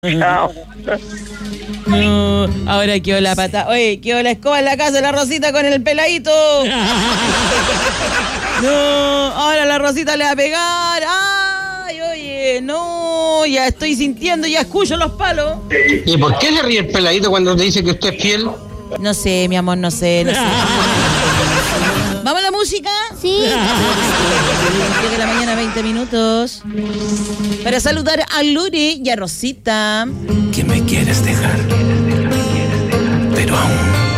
Chao. No, ahora quedó la pata. Oye, quedó la escoba en la casa de la Rosita con el peladito. No, ahora la Rosita le va a pegar. Ay, oye, no, ya estoy sintiendo, ya escucho los palos. ¿Y por qué se ríe el peladito cuando te dice que usted es fiel? No sé, mi amor, no sé. ¿Vamos a la música? Sí. 10 de la mañana, 20 minutos. Para saludar a Luri y a Rosita. Que me quieres dejar, pero aún